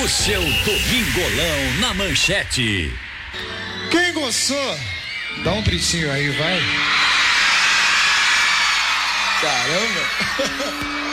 O seu Domingolão na Manchete. Quem gostou? Dá um gritinho aí, vai. Caramba.